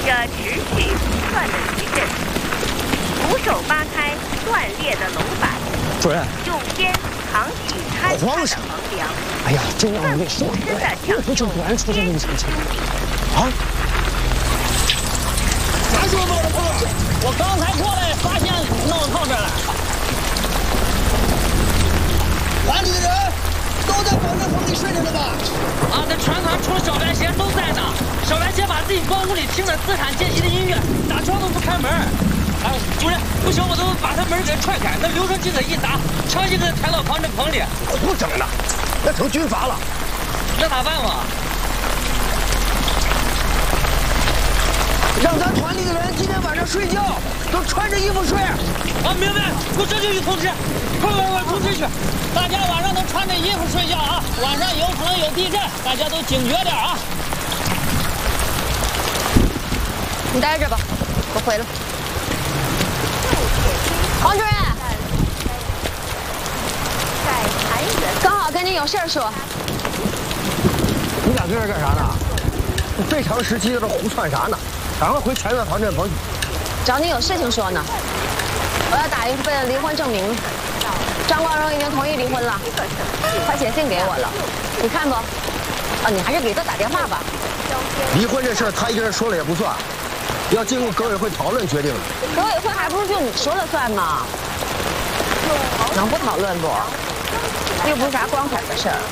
着持续不断的余震，徒手扒开断裂的楼板， 主任， 用肩扛起坍塌的横梁。 哎呀，真让人给说奋不顾身的抢救果然出现这么惨情啊！ 啥时候弄的破？我刚才过来发现弄到这儿了。管理的人都在保证棚里睡着呢吧？ 啊，这全团除了小白鞋都在呢。小白鞋把自己光屋里听着资产阶级的音乐，打窗都不开门。哎，主任，不行，我都把他门给踹开，那留声机给一打，强行给他抬到防震棚里。 不整了，那成军阀了。 那咋办嘛？ 让咱团里的人今天晚上睡觉都穿着衣服睡。 啊，明白。我这就去通知，快通知去。大家晚上都穿着衣服睡觉啊！晚上有可能有地震，大家都警觉点啊！ 你待着吧，我回了。王主任，刚好跟您有事儿说。 你俩跟这儿干啥呢？你非常时期在这胡窜啥呢？赶快回全院防震棚去。 找你有事情说呢。我要打一份离婚证明。张光荣已经同意离婚了，他写信给我了，你看不？啊，你还是给他打电话吧。 离婚这事儿他一个人说了也不算，要经过革委会讨论决定的。 革委会还不是就你说了算吗？能不讨论不？又不是啥光彩的事儿。